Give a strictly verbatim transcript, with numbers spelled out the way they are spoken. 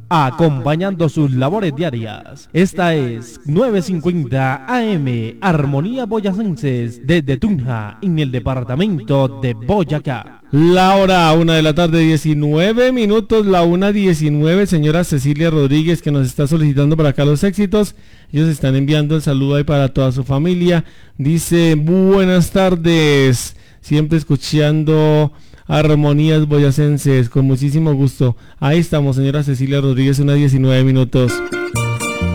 acompañando sus labores diarias. Esta es novecientos cincuenta A M, Armonía Boyacenses, desde Tunja, en el departamento de Boyacá. La hora, una de la tarde, diecinueve minutos, la una diecinueve, señora Cecilia Rodríguez, que nos está solicitando para acá los éxitos. Ellos están enviando el saludo ahí para toda su familia. Dice, buenas tardes, siempre escuchando Armonías Boyacenses, con muchísimo gusto. Ahí estamos, señora Cecilia Rodríguez, una diecinueve minutos.